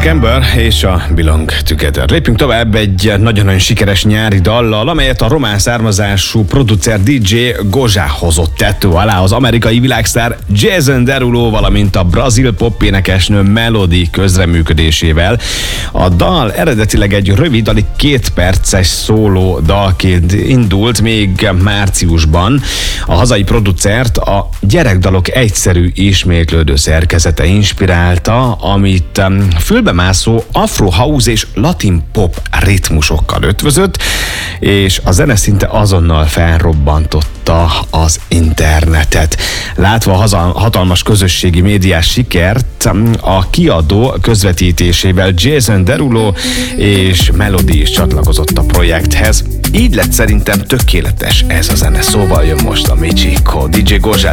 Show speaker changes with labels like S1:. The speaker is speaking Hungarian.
S1: Mark Amber és a Belong Together. Lépjünk tovább egy nagyon-nagyon sikeres nyári dallal, amelyet a román származású producer DJ Gozsá hozott tető alá az amerikai világsztár Jason Derulo, valamint a brazil pop énekesnő Melody közreműködésével. A dal eredetileg egy rövid, alig 2 perces szóló dalként indult még márciusban. A hazai producert a gyerekdalok egyszerű, ismétlődő szerkezete inspirálta, amit fülbemászó afro house és latin pop ritmusokkal ötvözött, és a zene szinte azonnal felrobbantotta az internetet. Látva a hatalmas közösségi médiás sikert, a kiadó közvetítésével Jason Derulo és Melody is csatlakozott a projekthez. Így lett szerintem tökéletes ez a zene, szóval jön most a Michiko, DJ Gozsá